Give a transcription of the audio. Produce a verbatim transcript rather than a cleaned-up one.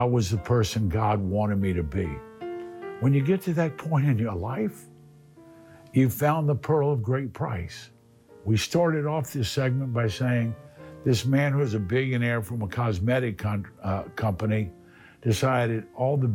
I was the person God wanted me to be. When you get to that point in your life, you've found the pearl of great price. We started off this segment by saying this man who was a billionaire from a cosmetic con- uh, company decided all the